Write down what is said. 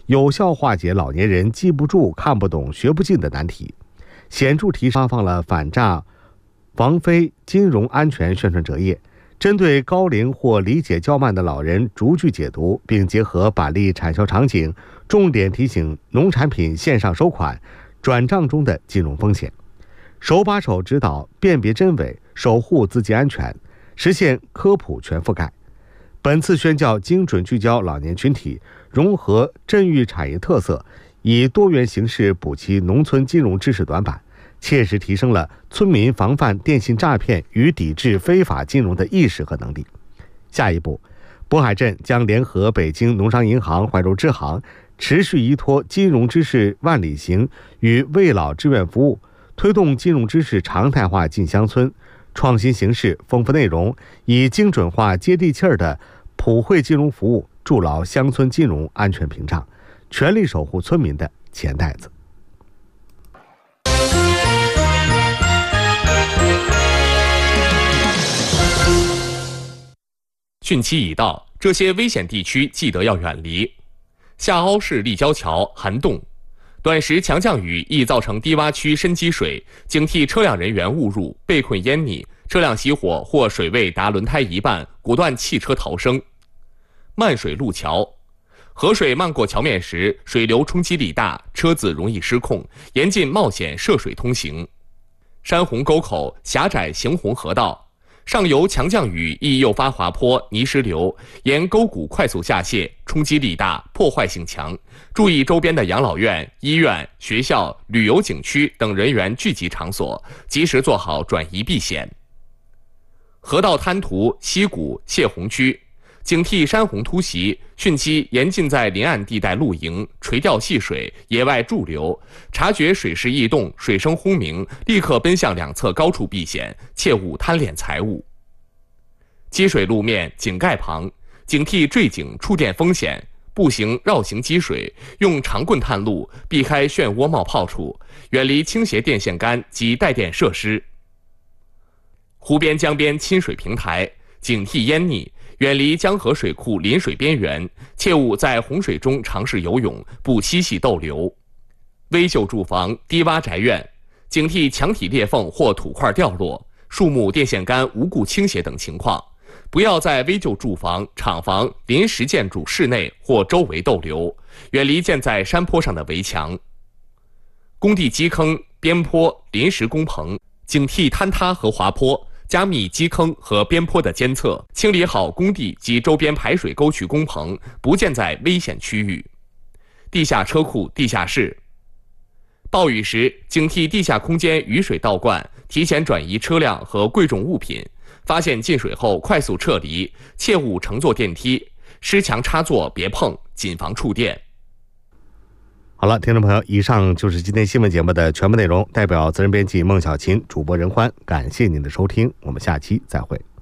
有效化解老年人记不住、看不懂、学不进的难题，显著提升。发放了反诈防非金融安全宣传折页，针对高龄或理解较慢的老人逐句解读，并结合板例产销场景，重点提醒农产品线上收款、转账中的金融风险，手把手指导辨别真伪，守护资金安全，实现科普全覆盖。本次宣教精准聚焦老年群体，融合镇域产业特色，以多元形式补齐农村金融知识短板，切实提升了村民防范电信诈骗与抵制非法金融的意识和能力。下一步，渤海镇将联合北京农商银行怀柔支行，持续依托金融知识万里行与为老志愿服务，推动金融知识常态化进乡村，创新形式、丰富内容，以精准化、接地气儿的普惠金融服务，筑牢乡村金融安全屏障，全力守护村民的钱袋子。 汛期已到，这些危险地区记得要远离。下凹市立交桥涵洞，短时强降雨易造成低洼区深积水，警惕车辆人员误入被困淹溺，车辆熄火或水位达轮胎一半，果断弃车逃生。漫水路桥，河水漫过桥面时，水流冲击力大，车子容易失控，严禁冒险涉水通行。山洪沟口狭窄行洪河道，上游强降雨易诱发滑坡、泥石流，沿沟谷快速下泄，冲击力大，破坏性强。注意周边的养老院、医院、学校、旅游景区等人员聚集场所，及时做好转移避险。河道滩涂溪谷泄洪区，警惕山洪突袭，汛期严禁在临岸地带露营、垂钓戏水、野外驻留。察觉水势异动、水声轰鸣，立刻奔向两侧高处避险，切勿贪敛财物。积水路面井盖旁，警惕坠井触电风险，步行绕行积水，用长棍探路，避开漩涡冒泡处，远离倾斜电线杆及带电设施。湖边江边亲水平台，警惕淹溺，远离江河水库临水边缘，切勿在洪水中尝试游泳，不嬉戏逗留。危旧住房、低洼宅院，警惕墙体裂缝或土块掉落、树木、电线杆无故倾斜等情况。不要在危旧住房、厂房、临时建筑室内或周围逗留，远离建在山坡上的围墙。工地基坑、边坡、临时工棚，警惕坍塌和滑坡，加密基坑和边坡的监测，清理好工地及周边排水沟渠工棚，不建在危险区域。地下车库、地下室，暴雨时警惕地下空间雨水倒灌，提前转移车辆和贵重物品，发现进水后快速撤离，切勿乘坐电梯，施墙插座别碰，谨防触电。 好了，听众朋友，以上就是今天新闻节目的全部内容。代表责任编辑孟小琴，主播任欢，感谢您的收听，我们下期再会。